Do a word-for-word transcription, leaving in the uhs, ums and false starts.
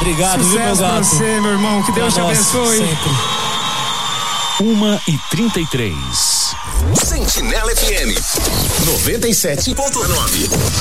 Obrigado, viu, meu Sucesso gato? pra você, meu irmão. Que Deus te abençoe. Sempre. uma e trinta e três. Sentinela F M noventa e sete ponto nove.